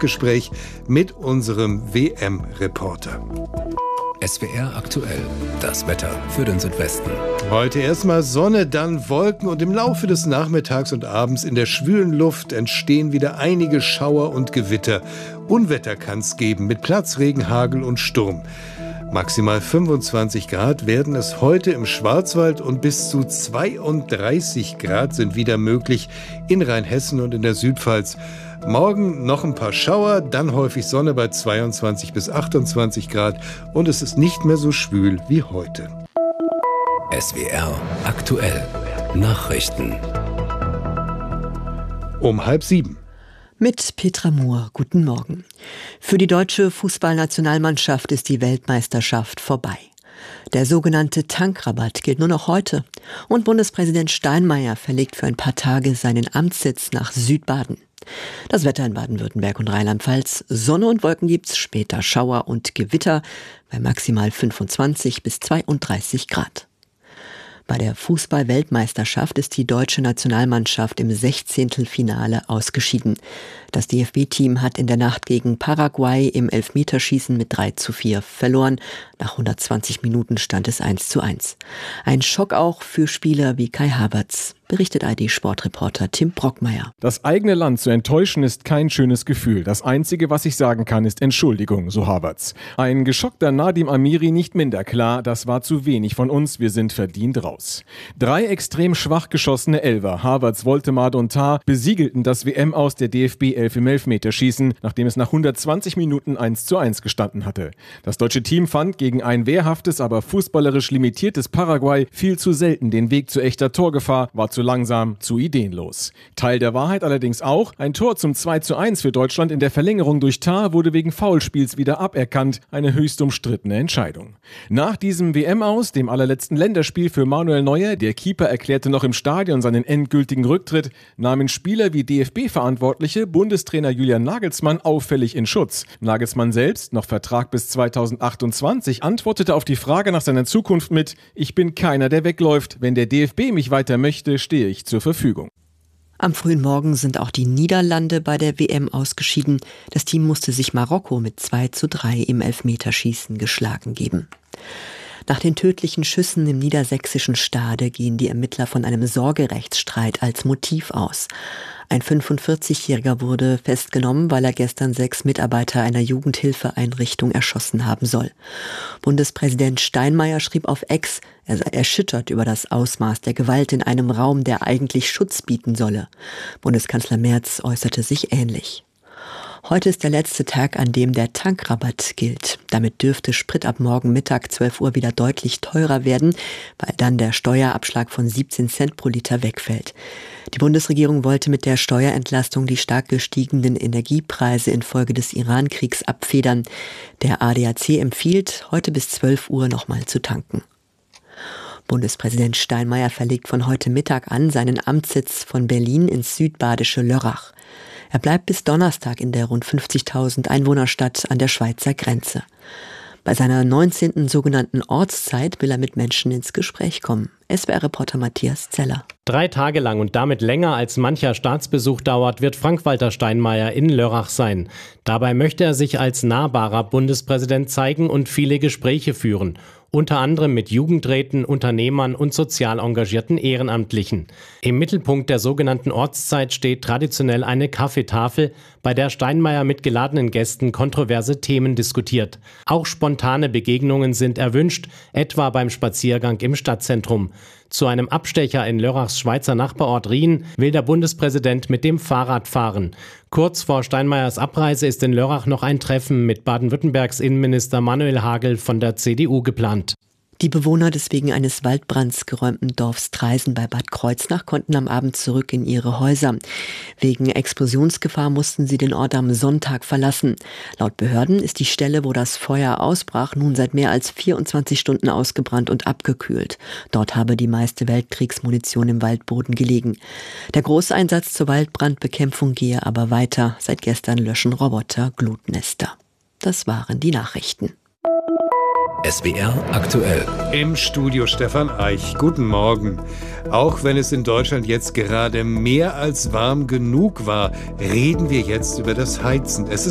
Live-Gespräch mit unserem WM-Reporter. SWR aktuell, das Wetter für den Südwesten. Heute erstmal Sonne, dann Wolken und im Laufe des Nachmittags und Abends in der schwülen Luft entstehen wieder einige Schauer und Gewitter. Unwetter kann es geben mit Platzregen, Hagel und Sturm. Maximal 25 Grad werden es heute im Schwarzwald und bis zu 32 Grad sind wieder möglich in Rheinhessen und in der Südpfalz. Morgen noch ein paar Schauer, dann häufig Sonne bei 22 bis 28 Grad und es ist nicht mehr so schwül wie heute. SWR aktuell. Nachrichten. Um 6:30. Mit Petra Mohr. Guten Morgen. Für die deutsche Fußballnationalmannschaft ist die Weltmeisterschaft vorbei. Der sogenannte Tankrabatt gilt nur noch heute. Und Bundespräsident Steinmeier verlegt für ein paar Tage seinen Amtssitz nach Südbaden. Das Wetter in Baden-Württemberg und Rheinland-Pfalz. Sonne und Wolken gibt's, später Schauer und Gewitter bei maximal 25 bis 32 Grad. Bei der Fußball-Weltmeisterschaft ist die deutsche Nationalmannschaft im 16. Finale ausgeschieden. Das DFB-Team hat in der Nacht gegen Paraguay im Elfmeterschießen mit 3:4 verloren. Nach 120 Minuten stand es 1:1. Ein Schock auch für Spieler wie Kai Havertz, berichtet ID-Sportreporter Tim Brockmeier. Das eigene Land zu enttäuschen ist kein schönes Gefühl. Das Einzige, was ich sagen kann, ist Entschuldigung, so Havertz. Ein geschockter Nadim Amiri nicht minder klar, das war zu wenig von uns, wir sind verdient raus. 3 extrem schwach geschossene Elfer, Havertz, Woltemade und Tah, besiegelten das WM-Aus der DFB 11 im Elfmeterschießen, nachdem es nach 120 Minuten 1:1 gestanden hatte. Das deutsche Team fand gegen ein wehrhaftes, aber fußballerisch limitiertes Paraguay viel zu selten den Weg zu echter Torgefahr, war zu langsam, zu ideenlos. Teil der Wahrheit allerdings auch, ein Tor zum 2:1 für Deutschland in der Verlängerung durch Tah wurde wegen Foulspiels wieder aberkannt, eine höchst umstrittene Entscheidung. Nach diesem WM-Aus, dem allerletzten Länderspiel für Manuel Neuer, der Keeper erklärte noch im Stadion seinen endgültigen Rücktritt, nahmen Spieler wie DFB-Verantwortliche, Bundestrainer Julian Nagelsmann auffällig in Schutz. Nagelsmann selbst, noch Vertrag bis 2028, antwortete auf die Frage nach seiner Zukunft mit: Ich bin keiner, der wegläuft. Wenn der DFB mich weiter möchte, stehe ich zur Verfügung. Am frühen Morgen sind auch die Niederlande bei der WM ausgeschieden. Das Team musste sich Marokko mit 2:3 im Elfmeterschießen geschlagen geben. Nach den tödlichen Schüssen im niedersächsischen Stade gehen die Ermittler von einem Sorgerechtsstreit als Motiv aus. Ein 45-Jähriger wurde festgenommen, weil er gestern 6 Mitarbeiter einer Jugendhilfeeinrichtung erschossen haben soll. Bundespräsident Steinmeier schrieb auf X, er sei erschüttert über das Ausmaß der Gewalt in einem Raum, der eigentlich Schutz bieten solle. Bundeskanzler Merz äußerte sich ähnlich. Heute ist der letzte Tag, an dem der Tankrabatt gilt. Damit dürfte Sprit ab morgen Mittag 12 Uhr wieder deutlich teurer werden, weil dann der Steuerabschlag von 17 Cent pro Liter wegfällt. Die Bundesregierung wollte mit der Steuerentlastung die stark gestiegenen Energiepreise infolge des Iran-Kriegs abfedern. Der ADAC empfiehlt, heute bis 12 Uhr nochmal zu tanken. Bundespräsident Steinmeier verlegt von heute Mittag an seinen Amtssitz von Berlin ins südbadische Lörrach. Er bleibt bis Donnerstag in der rund 50.000 Einwohnerstadt an der Schweizer Grenze. Bei seiner 19. sogenannten Ortszeit will er mit Menschen ins Gespräch kommen. SWR-Reporter Matthias Zeller. 3 Tage lang und damit länger als mancher Staatsbesuch dauert, wird Frank-Walter Steinmeier in Lörrach sein. Dabei möchte er sich als nahbarer Bundespräsident zeigen und viele Gespräche führen. Unter anderem mit Jugendräten, Unternehmern und sozial engagierten Ehrenamtlichen. Im Mittelpunkt der sogenannten Ortszeit steht traditionell eine Kaffeetafel, bei der Steinmeier mit geladenen Gästen kontroverse Themen diskutiert. Auch spontane Begegnungen sind erwünscht, etwa beim Spaziergang im Stadtzentrum. Zu einem Abstecher in Lörrachs Schweizer Nachbarort Rien will der Bundespräsident mit dem Fahrrad fahren. Kurz vor Steinmeiers Abreise ist in Lörrach noch ein Treffen mit Baden-Württembergs Innenminister Manuel Hagel von der CDU geplant. Die Bewohner des wegen eines Waldbrands geräumten Dorfs Traisen bei Bad Kreuznach konnten am Abend zurück in ihre Häuser. Wegen Explosionsgefahr mussten sie den Ort am Sonntag verlassen. Laut Behörden ist die Stelle, wo das Feuer ausbrach, nun seit mehr als 24 Stunden ausgebrannt und abgekühlt. Dort habe die meiste Weltkriegsmunition im Waldboden gelegen. Der Großeinsatz zur Waldbrandbekämpfung gehe aber weiter. Seit gestern löschen Roboter Glutnester. Das waren die Nachrichten. SWR aktuell. Im Studio Stefan Eich. Guten Morgen. Auch wenn es in Deutschland jetzt gerade mehr als warm genug war, reden wir jetzt über das Heizen. Es ist